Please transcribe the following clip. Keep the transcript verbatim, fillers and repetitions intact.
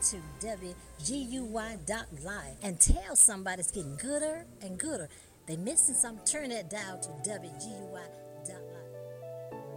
to W G U Y dot live and tell somebody it's getting gooder and gooder. They missing something, turn that dial to W G U Y